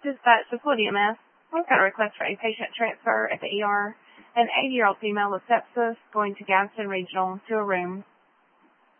Dispatch to Fluid EMS. We've got a request for a patient transfer at the ER. An 80-year-old female with sepsis going to Gadsden Regional to a room